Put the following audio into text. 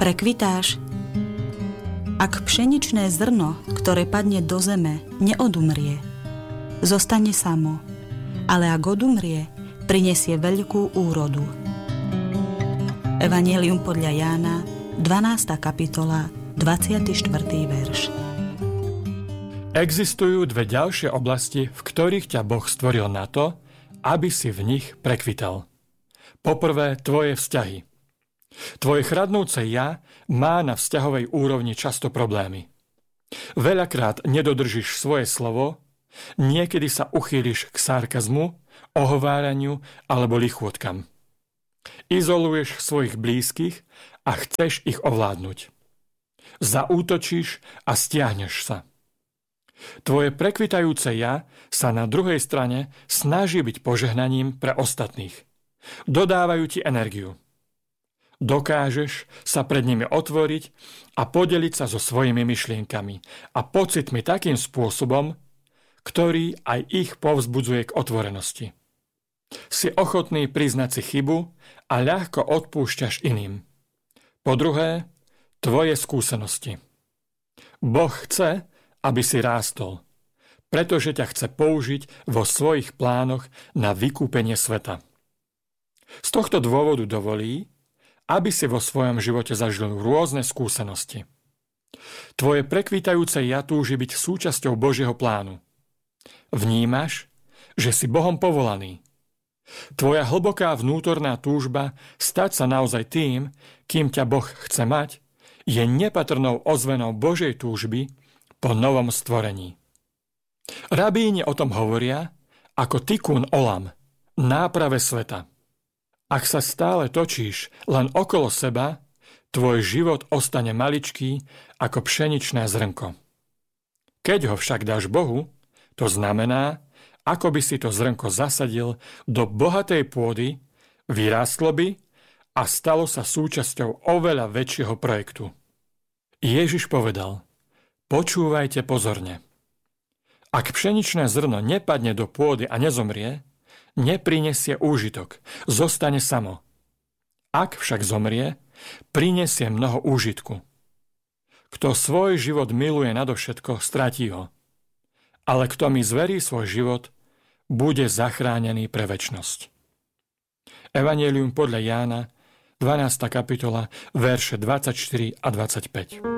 prekvitáš? Ak pšeničné zrno, ktoré padne do zeme, neodumrie, zostane samo, ale ak odumrie, prinesie veľkú úrodu. Evanjelium podľa Jána, 12. kapitola, 24. verš. Existujú dve ďalšie oblasti, v ktorých ťa Boh stvoril na to, aby si v nich prekvital. Poprvé, tvoje vzťahy. Tvoje chradnúce ja má na vzťahovej úrovni často problémy. Veľakrát nedodržíš svoje slovo, niekedy sa uchýliš k sarkazmu, ohováraniu alebo lichôtkam. Izoluješ svojich blízkych a chceš ich ovládnuť. Zaútočíš a stiahneš sa. Tvoje prekvitajúce ja sa na druhej strane snaží byť požehnaním pre ostatných. Dodávajú ti energiu. Dokážeš sa pred nimi otvoriť a podeliť sa so svojimi myšlienkami a pocitmi takým spôsobom, ktorý aj ich povzbudzuje k otvorenosti. Si ochotný priznať si chybu a ľahko odpúšťaš iným. Po druhé, tvoje skúsenosti. Boh chce, aby si rástol, pretože ťa chce použiť vo svojich plánoch na vykúpenie sveta. Z tohto dôvodu dovolí, aby si vo svojom živote zažil rôzne skúsenosti. Tvoje prekvitajúce ja túži byť súčasťou Božieho plánu. Vnímaš, že si Bohom povolaný. Tvoja hlboká vnútorná túžba stať sa naozaj tým, kým ťa Boh chce mať, je nepatrnou ozvenou Božej túžby po novom stvorení. Rabíni o tom hovoria ako tikún olam, náprave sveta. Ak sa stále točíš len okolo seba, tvoj život ostane maličký ako pšeničné zrnko. Keď ho však dáš Bohu, to znamená, ako by si to zrnko zasadil do bohatej pôdy, vyrástlo by a stalo sa súčasťou oveľa väčšieho projektu. Ježiš povedal: počúvajte pozorne. Ak pšeničné zrno nepadne do pôdy a nezomrie, neprinesie úžitok, zostane samo. Ak však zomrie, prinesie mnoho úžitku. Kto svoj život miluje nadovšetko, stratí ho. Ale kto mi zverí svoj život, bude zachránený pre večnosť. Evanjelium podľa Jána, 12. kapitola, verše 24 a 25.